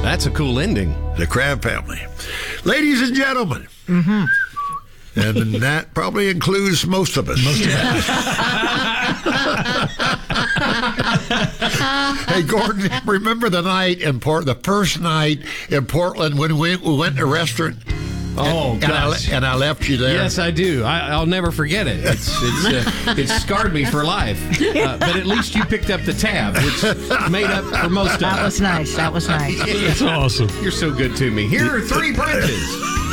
That's a cool ending. The Crab family. Ladies and gentlemen. Mm-hmm. And that probably includes most of us. Hey, Gordon, remember the night in the first night in Portland when we went to a restaurant? Oh, gosh. And I left you there. Yes, I do. I'll never forget it. It's scarred me for life. But at least you picked up the tab, which made up for most of it. That was nice. That's awesome. You're so good to me. Here are 3 bridges.